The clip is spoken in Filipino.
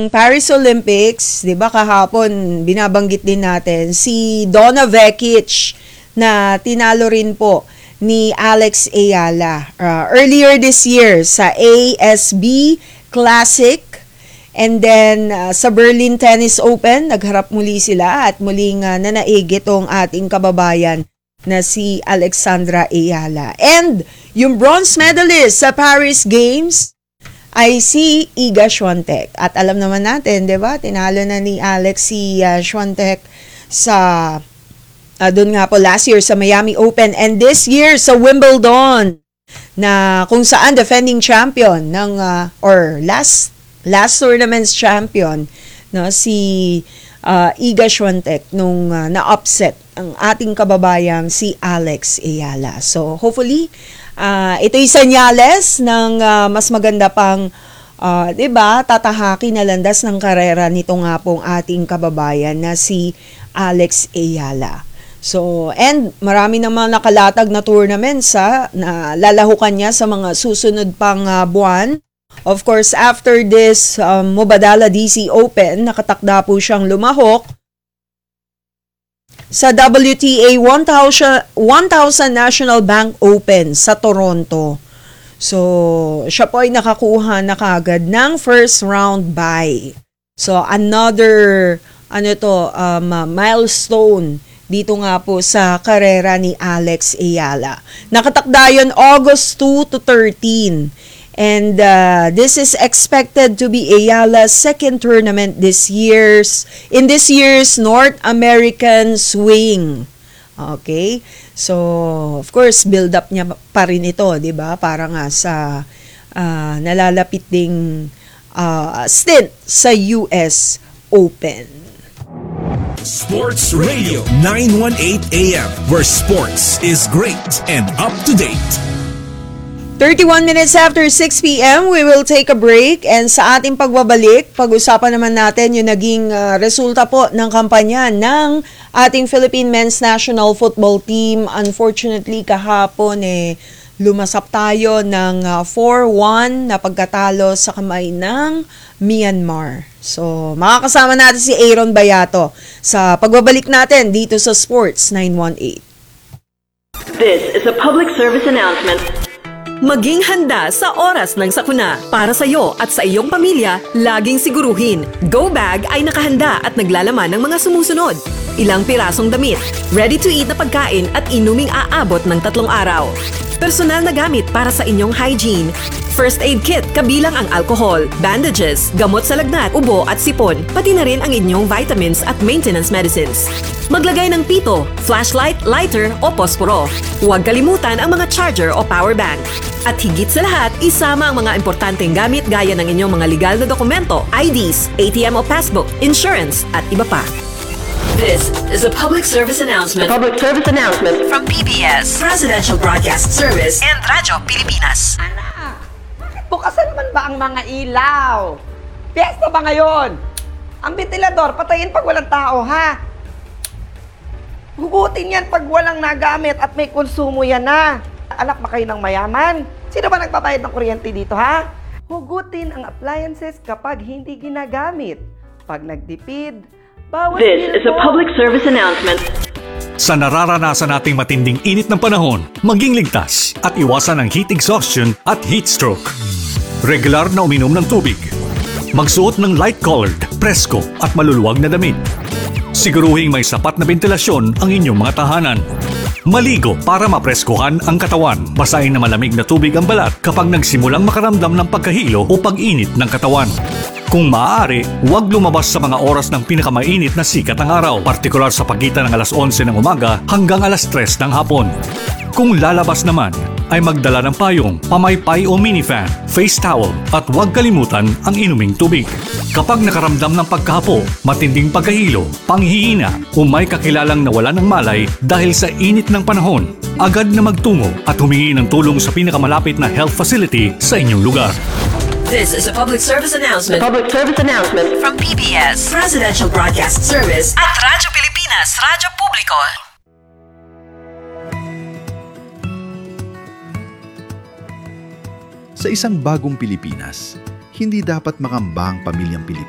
Paris Olympics, 'di ba kahapon binabanggit din natin si Donna Vekic na tinalo rin po ni Alex Ayala earlier this year sa ASB Classic. And then sa Berlin Tennis Open, nagharap muli sila at muling nanaig itong ating kababayan na si Alexandra Ayala. And yung bronze medalist sa Paris Games ay si Iga Swiatek. At alam naman natin, 'di ba? Tinalo na ni Alex si Swiatek sa doon nga po last year sa Miami Open and this year sa Wimbledon na kung saan defending champion ng or last tournament's champion no si Iga Swiatek nung na-upset ang ating kababayang si Alex Ayala. So hopefully ito'y senyales ng mas maganda pang 'di ba tatahaki na landas ng karera nito nga pong ating kababayan na si Alex Ayala. So, and marami namang nakalatag na tournaments na lalahukan niya sa mga susunod pang buwan. Of course, after this Mubadala DC Open, nakatakda po siyang lumahok sa WTA 1000 National Bank Open sa Toronto. So, siya po ay nakakuha na kagad ng first round bye. So, another milestone dito nga po sa karera ni Alex Ayala. Nakatakda yun August 2 to 13. And this is expected to be Ayala's second tournament in this year's North American Swing. Okay? So, of course, build up niya pa rin ito, 'di ba? Para nga sa nalalapit ding stint sa US Open. Sports Radio 918 AM, where sports is great and up to date. 31 minutes after 6 p.m., we will take a break and sa ating pagbabalik, pag-usapan naman natin yung naging resulta po ng kampanya ng ating Philippine Men's National Football Team. Unfortunately, kahapon lumasap tayo ng 4-1 na pagkatalo sa kamay ng Myanmar. So, makakasama natin si Aaron Bayato sa pagbabalik natin dito sa Sports 918. This is a public service announcement. Maging handa sa oras ng sakuna. Para sa iyo at sa iyong pamilya, laging siguruhin, Go Bag ay nakahanda at naglalaman ng mga sumusunod. Ilang pirasong damit, ready-to-eat na pagkain at inuming aabot ng 3 araw. Personal na gamit para sa inyong hygiene. First aid kit kabilang ang alcohol, bandages, gamot sa lagnat, ubo at sipon, pati na rin ang inyong vitamins at maintenance medicines. Maglagay ng pito, flashlight, lighter o posporo. Huwag kalimutan ang mga charger o power bank. At higit sa lahat, isama ang mga importanteng gamit gaya ng inyong mga legal na dokumento, IDs, ATM o passbook, insurance at iba pa. This is a public service announcement. Public service announcement From PBS, Presidential Broadcast Service, and Radyo Pilipinas. Anak, bukasan naman ba ang mga ilaw? Fiesta ba ngayon? Ang ventilador, patayin pag walang tao, ha? Hugutin yan pag walang nagamit at may konsumo yan na. Anak ba kayo ng mayaman? Sino ba nagbabayad ng kuryente dito, ha? Hugutin ang appliances kapag hindi ginagamit. Pag nagtipid, bawas This is a public service announcement. Sa nararanasan nating matinding init ng panahon, maging ligtas at iwasan ang heat exhaustion at heat stroke. Regular na uminom ng tubig. Magsuot ng light-colored, presko at maluluwag na damit. Siguruhing may sapat na ventilasyon ang inyong mga tahanan. Maligo para mapreskohan ang katawan. Basahin na malamig na tubig ang balat kapag nagsimulang makaramdam ng pagkahilo o pag-init ng katawan. Kung maaari, huwag lumabas sa mga oras ng pinakamainit na sikat ng araw, partikular sa pagitan ng alas 11 ng umaga hanggang alas 3 ng hapon. Kung lalabas naman, ay magdala ng payong, pamaypay o minifan, face towel at huwag kalimutan ang inuming tubig. Kapag nakaramdam ng pagkahapo, matinding pagkahilo, panghihina o may kakilalang nawalan ng malay dahil sa init ng panahon, agad na magtungo at humingi ng tulong sa pinakamalapit na health facility sa inyong lugar. This is a public service announcement. Public service announcement From PBS, Presidential Broadcast Service, at Radyo Pilipinas, Radyo Publiko. Sa isang bagong Pilipinas, hindi dapat makamba ang pamilyang Pilipino